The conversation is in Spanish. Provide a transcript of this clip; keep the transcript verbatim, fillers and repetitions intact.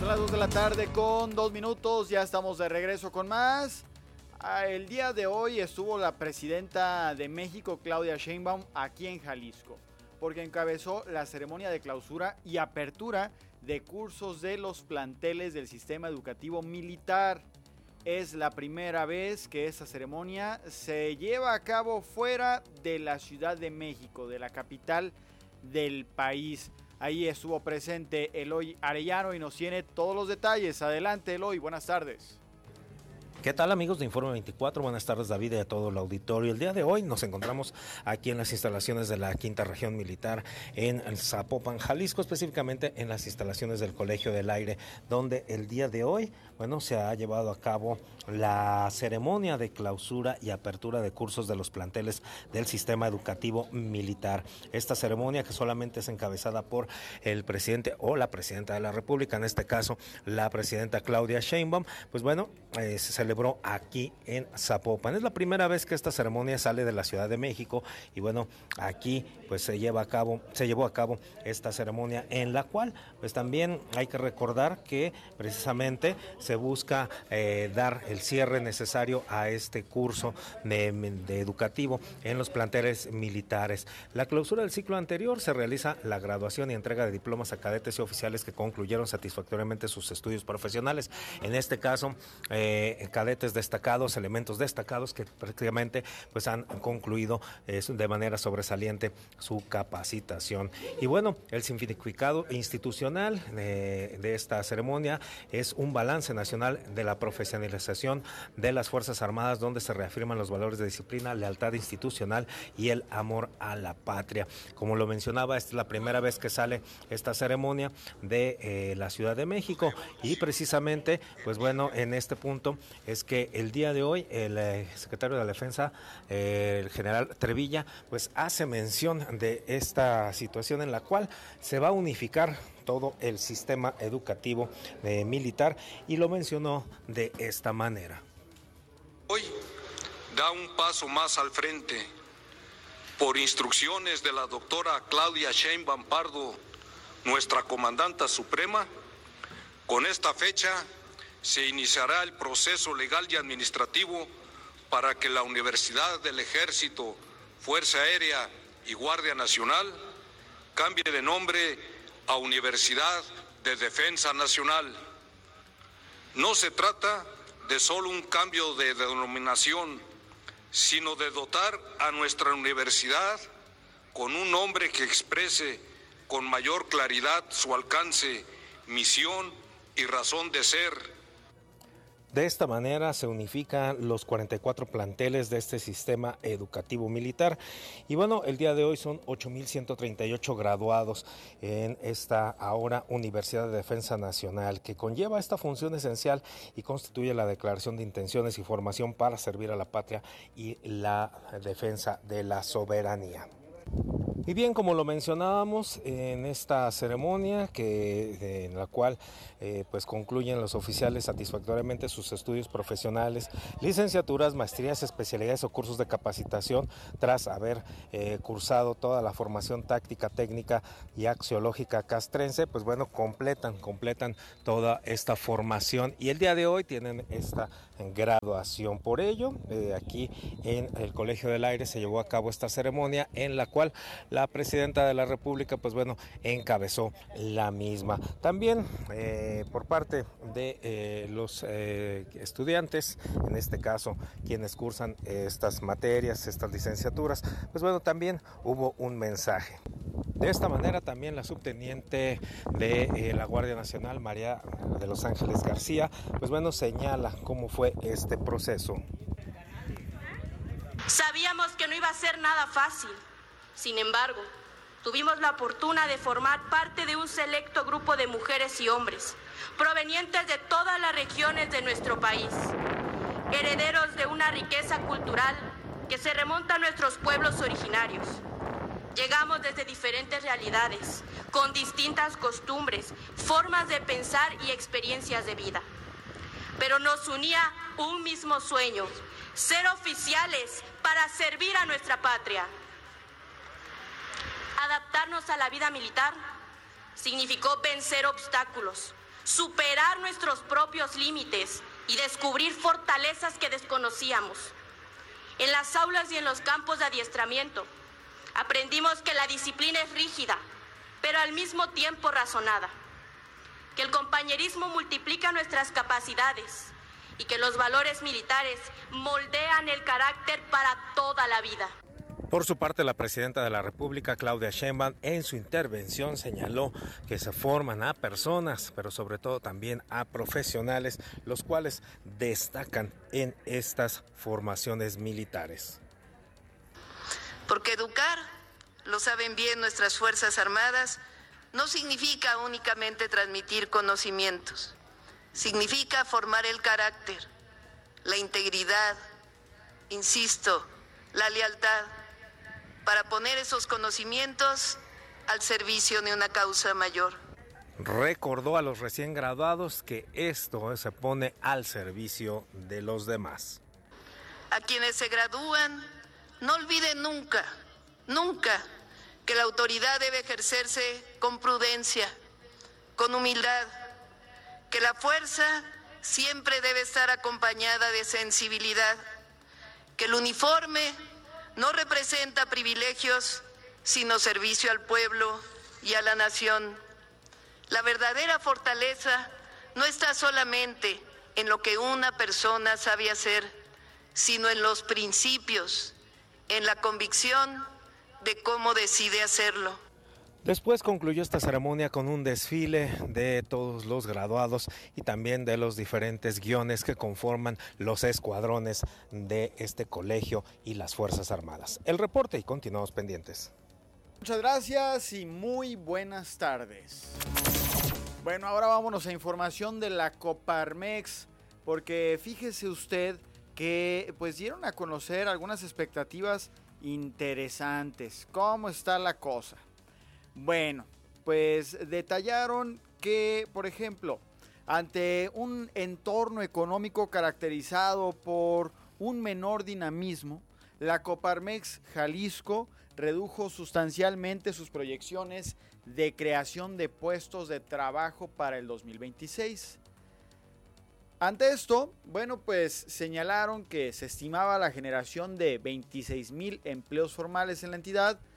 Son las dos de la tarde con dos minutos, ya estamos de regreso con más. El día de hoy estuvo la presidenta de México, Claudia Sheinbaum, aquí en Jalisco, porque encabezó la ceremonia de clausura y apertura de cursos de los planteles del sistema educativo militar. Es la primera vez que esta ceremonia se lleva a cabo fuera de la Ciudad de México, de la capital del país. Ahí estuvo presente Eloy Arellano y nos tiene todos los detalles. Adelante, Eloy, buenas tardes. ¿Qué tal, amigos de Informe veinticuatro? Buenas tardes, David, y a todo el auditorio. El día de hoy nos encontramos aquí en las instalaciones de la Quinta Región Militar en Zapopan, Jalisco, específicamente en las instalaciones del Colegio del Aire, donde el día de hoy, bueno, se ha llevado a cabo la ceremonia de clausura y apertura de cursos de los planteles del sistema educativo militar. Esta ceremonia, que solamente es encabezada por el presidente o la presidenta de la República, en este caso la presidenta Claudia Sheinbaum, pues bueno, eh, se celebró aquí en Zapopan. Es la primera vez que esta ceremonia sale de la Ciudad de México y bueno, aquí pues se lleva a cabo, se llevó a cabo esta ceremonia, en la cual pues también hay que recordar que precisamente se busca eh, dar el cierre necesario a este curso de, de educativo en los planteles militares. La clausura del ciclo anterior se realiza la graduación y entrega de diplomas a cadetes y oficiales que concluyeron satisfactoriamente sus estudios profesionales. En este caso, eh, cadetes destacados, elementos destacados que prácticamente pues han concluido eh, de manera sobresaliente su capacitación. Y bueno, el significado institucional de, de esta ceremonia es un balance nacional de la profesionalización de las Fuerzas Armadas, donde se reafirman los valores de disciplina, lealtad institucional y el amor a la patria. Como lo mencionaba, esta es la primera vez que sale esta ceremonia de eh, la Ciudad de México, y precisamente pues bueno, en este punto es que el día de hoy el eh, secretario de la Defensa, eh, el general Trevilla, pues hace mención de esta situación en la cual se va a unificar todo el sistema educativo eh, militar, y lo mencionó de esta manera. Hoy da un paso más al frente. Por instrucciones de la doctora Claudia Sheinbaum Pardo, nuestra comandanta suprema, con esta fecha se iniciará el proceso legal y administrativo para que la Universidad del Ejército, Fuerza Aérea y Guardia Nacional cambie de nombre a Universidad de Defensa Nacional. No se trata de solo un cambio de denominación, sino de dotar a nuestra universidad con un nombre que exprese con mayor claridad su alcance, misión y razón de ser. De esta manera se unifican los cuarenta y cuatro planteles de este sistema educativo militar, y bueno, el día de hoy son ocho mil ciento treinta y ocho graduados en esta ahora Universidad de Defensa Nacional, que conlleva esta función esencial y constituye la declaración de intenciones y formación para servir a la patria y la defensa de la soberanía. Y bien, como lo mencionábamos en esta ceremonia, que en la cual eh, pues concluyen los oficiales satisfactoriamente sus estudios profesionales, licenciaturas, maestrías, especialidades o cursos de capacitación, tras haber eh, cursado toda la formación táctica, técnica y axiológica castrense, pues bueno, completan, completan toda esta formación, y el día de hoy tienen esta graduación. Por ello, eh, aquí en el Colegio del Aire se llevó a cabo esta ceremonia, en la cual la presidenta de la República, pues bueno, encabezó la misma. También eh, por parte de eh, los eh, estudiantes, en este caso quienes cursan estas materias, estas licenciaturas, pues bueno, también hubo un mensaje. De esta manera también la subteniente de eh, la Guardia Nacional, María de los Ángeles García, pues bueno, señala cómo fue este proceso. Sabíamos que no iba a ser nada fácil. Sin embargo, tuvimos la fortuna de formar parte de un selecto grupo de mujeres y hombres, provenientes de todas las regiones de nuestro país, herederos de una riqueza cultural que se remonta a nuestros pueblos originarios. Llegamos desde diferentes realidades, con distintas costumbres, formas de pensar y experiencias de vida. Pero nos unía un mismo sueño: ser oficiales para servir a nuestra patria. Adaptarnos a la vida militar significó vencer obstáculos, superar nuestros propios límites y descubrir fortalezas que desconocíamos. En las aulas y en los campos de adiestramiento, aprendimos que la disciplina es rígida, pero al mismo tiempo razonada, que el compañerismo multiplica nuestras capacidades y que los valores militares moldean el carácter para toda la vida. Por su parte, la presidenta de la República, Claudia Sheinbaum, en su intervención señaló que se forman a personas, pero sobre todo también a profesionales, los cuales destacan en estas formaciones militares. Porque educar, lo saben bien nuestras Fuerzas Armadas, no significa únicamente transmitir conocimientos, significa formar el carácter, la integridad, insisto, la lealtad, para poner esos conocimientos al servicio de una causa mayor. Recordó a los recién graduados que esto se pone al servicio de los demás. A quienes se gradúan, no olviden nunca, nunca, que la autoridad debe ejercerse con prudencia, con humildad, que la fuerza siempre debe estar acompañada de sensibilidad, que el uniforme no representa privilegios, sino servicio al pueblo y a la nación. La verdadera fortaleza no está solamente en lo que una persona sabe hacer, sino en los principios, en la convicción de cómo decide hacerlo. Después concluyó esta ceremonia con un desfile de todos los graduados y también de los diferentes guiones que conforman los escuadrones de este colegio y las Fuerzas Armadas. El reporte y continuamos pendientes. Muchas gracias y muy buenas tardes. Bueno, ahora vámonos a información de la Coparmex, porque fíjese usted que pues dieron a conocer algunas expectativas interesantes. ¿Cómo está la cosa? Bueno, pues detallaron que, por ejemplo, ante un entorno económico caracterizado por un menor dinamismo, la Coparmex Jalisco redujo sustancialmente sus proyecciones de creación de puestos de trabajo para el dos mil veintiséis. Ante esto, bueno, pues señalaron que se estimaba la generación de veintiséis mil empleos formales en la entidad,